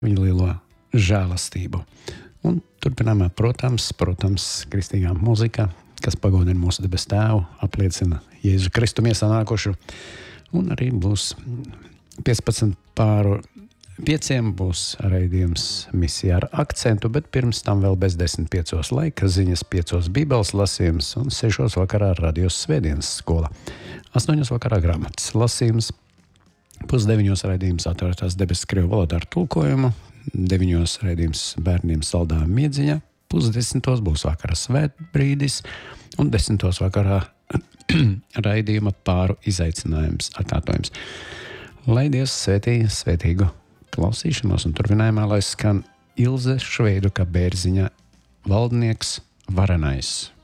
viņa lielo žēlastību. Un turpinājumā, protams, kristīgā mūzika, kas pagodina mūsu debes tēvu, apliecina Jēzu Kristu iesanākušu. Un arī būs 15 pāri 5 būs raidījums misijā ar akcentu, bet pirms tam vēl bez 10:05 laika ziņas, 5 bībeles lasījums un 6 vakarā radios svētdienas skola. 8 vakarā grāmatas lasījums, 8:30 raidījums atvērtās debesis krievu valodā ar tulkojumu, 9 raidījums bērniem saldā miedziņā, 9:30 būs vakara svētbrīdis un 10 vakarā raidījuma pāru izaicinājums atkārtojums. Lai Dievs svētī svētīgu klausīšanos un turpinājumā, lai skan Ilze Šveiduka Bērziņa Valdnieks varenais.